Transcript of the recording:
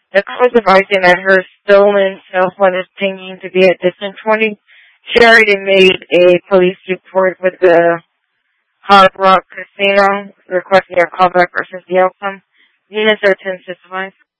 The cause of arguing that her stolen cell phone is pinging to be at distance 20. She already made a police report with the Hard Rock Casino requesting a callback versus the outcome. Units are 1065.